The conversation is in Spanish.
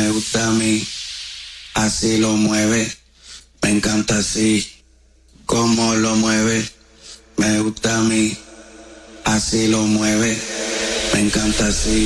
me gusta a mí, así lo mueve, me encanta así, como lo mueve, me gusta a mí, así lo mueve, me encanta así.